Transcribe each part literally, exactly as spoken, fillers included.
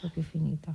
proprio finita.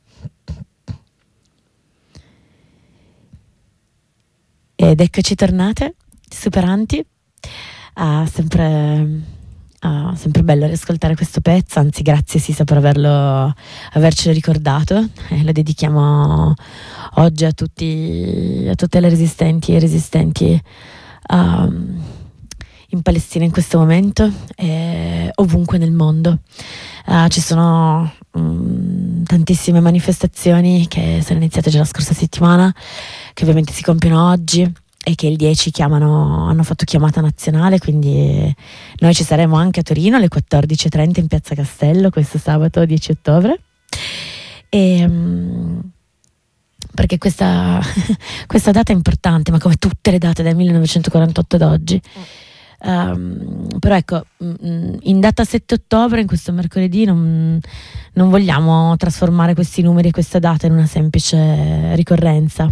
Ed eccoci tornate, superanti. Ah, sempre, ah, sempre bello riascoltare questo pezzo, anzi grazie Sisa per averlo, avercelo ricordato. Eh, lo dedichiamo oggi a tutti, a tutte le resistenti e resistenti um, in Palestina in questo momento e ovunque nel mondo. Uh, ci sono um, tantissime manifestazioni che sono iniziate già la scorsa settimana, che ovviamente si compiono oggi e che il dieci chiamano, hanno fatto chiamata nazionale, quindi noi ci saremo anche a Torino alle quattordici e trenta in Piazza Castello questo sabato dieci ottobre. E, um, perché questa, questa data è importante, ma come tutte le date del millenovecentoquarantotto ad oggi. Um, però ecco, in data sette ottobre, in questo mercoledì, non, non vogliamo trasformare questi numeri e questa data in una semplice ricorrenza.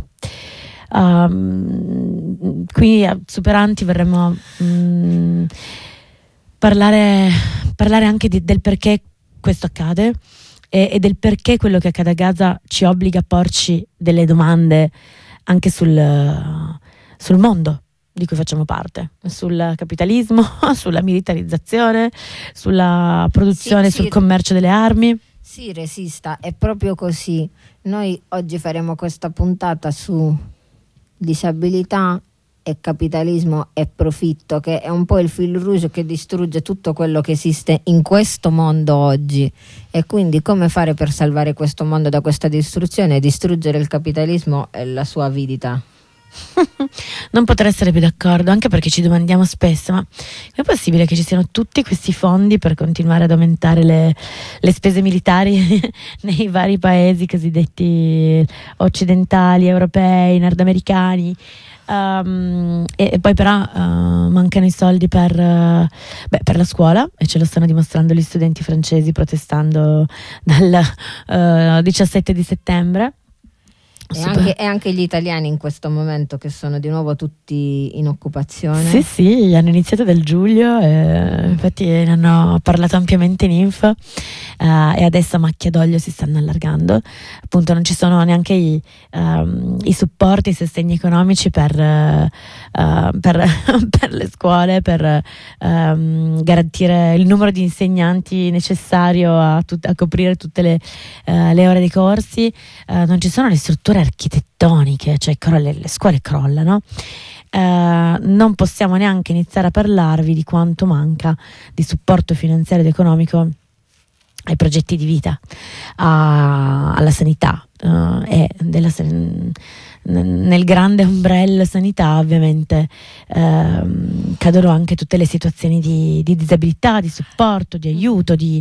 Um, qui a Superanti vorremmo um, parlare, parlare anche di, del perché questo accade e, e del perché quello che accade a Gaza ci obbliga a porci delle domande anche sul, sul mondo di cui facciamo parte, sul capitalismo, sulla militarizzazione, sulla produzione, sì, sul sì, commercio delle armi. Sì, resista, è proprio così. Noi oggi faremo questa puntata su disabilità e capitalismo e profitto, che è un po' il fil rouge che distrugge tutto quello che esiste in questo mondo oggi, e quindi come fare per salvare questo mondo da questa distruzione e distruggere il capitalismo e la sua avidità. Non potrei essere più d'accordo, anche perché ci domandiamo spesso: ma è possibile che ci siano tutti questi fondi per continuare ad aumentare le, le spese militari nei vari paesi cosiddetti occidentali, europei, nordamericani? Um, e, e poi però uh, mancano i soldi per, uh, beh, per la scuola, e ce lo stanno dimostrando gli studenti francesi protestando dal uh, diciassette di settembre. E anche, e anche gli italiani in questo momento, che sono di nuovo tutti in occupazione. Sì, sì, hanno iniziato dal giugno, e infatti ne hanno parlato ampiamente in info, uh, e adesso a macchia d'olio si stanno allargando. Appunto non ci sono neanche i, um, i supporti, i sostegni economici per, uh, per, per le scuole, per um, garantire il numero di insegnanti necessario a, tut- a coprire tutte le, uh, le ore dei corsi. Uh, non ci sono le strutture architettoniche, cioè le, le scuole crollano. Uh, non possiamo neanche iniziare a parlarvi di quanto manca di supporto finanziario ed economico ai progetti di vita, a, alla sanità, uh, e della san- nel grande ombrello sanità ovviamente ehm, cadono anche tutte le situazioni di, di disabilità, di supporto, di aiuto, di,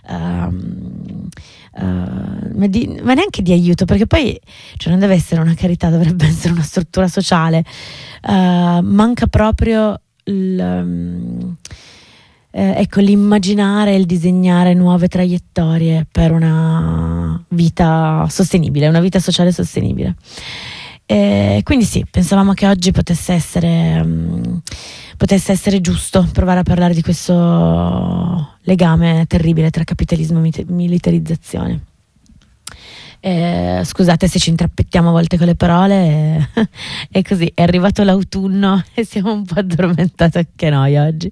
ehm, eh, ma, di ma neanche di aiuto, perché poi cioè, non deve essere una carità, dovrebbe essere una struttura sociale. Eh, manca proprio il, um, eh, ecco, l'immaginare e il disegnare nuove traiettorie per una vita sostenibile, una vita sociale sostenibile. E quindi sì, pensavamo che oggi potesse essere um, potesse essere giusto provare a parlare di questo legame terribile tra capitalismo e militarizzazione. Eh, scusate se ci intrappettiamo a volte con le parole, e, e così è arrivato l'autunno e siamo un po' addormentati anche noi oggi.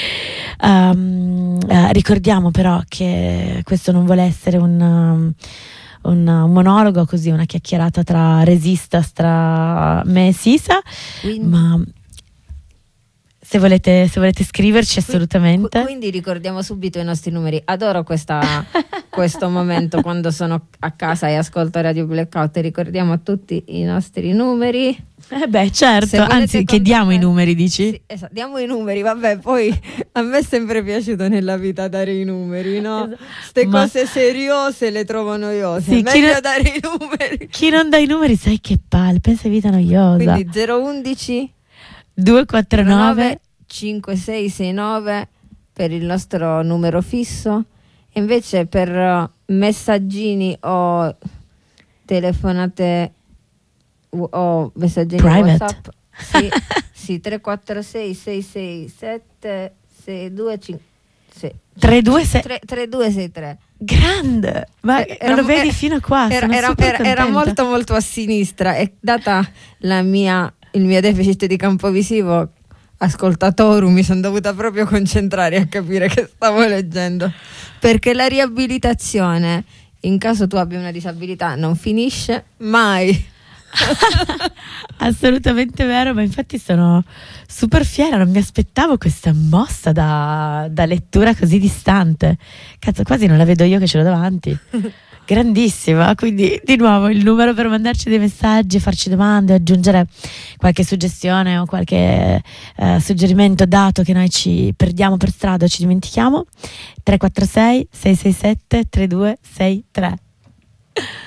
Um, eh, ricordiamo però che questo non vuole essere un um, Un, un monologo, così, una chiacchierata tra resistas, tra me e Sisa. Quindi, ma se volete, se volete scriverci assolutamente. Quindi ricordiamo subito i nostri numeri. Adoro questa, questo momento quando sono a casa e ascolto Radio Blackout, e ricordiamo a tutti i nostri numeri. Eh beh, certo, anzi chiediamo i numeri, dici? Sì, esatto, diamo i numeri, vabbè, poi a me è sempre piaciuto nella vita dare i numeri, no? Esatto. Ste Ma... cose seriose le trovo noiose, sì, meglio non... dare i numeri. Chi non dà i numeri sai che palle, pensa vita noiosa. Quindi zero undici due quattro nove cinque sei sei nove per il nostro numero fisso, e invece per messaggini o telefonate o messaggini private WhatsApp, sì, sì, tre quattro sei sei sei sette sei due cinque Sì. tre due sei tre due sei tre. Grande, ma Eh, non lo era- vedi eh, fino a qua. Era, sono era- super era- era contenta. molto molto a sinistra e data la mia, il mio deficit di campo visivo ascoltatorum mi sono dovuta proprio concentrare a capire che stavo leggendo, perché la riabilitazione in caso tu abbia una disabilità non finisce mai. Assolutamente vero, ma infatti sono super fiera, non mi aspettavo questa mossa da, da lettura così distante. Cazzo, quasi non la vedo io che ce l'ho davanti. Grandissima, quindi di nuovo il numero per mandarci dei messaggi, farci domande, aggiungere qualche suggestione o qualche eh, suggerimento dato che noi ci perdiamo per strada o ci dimentichiamo. tre quattro sei sei sei sette tre due sei tre.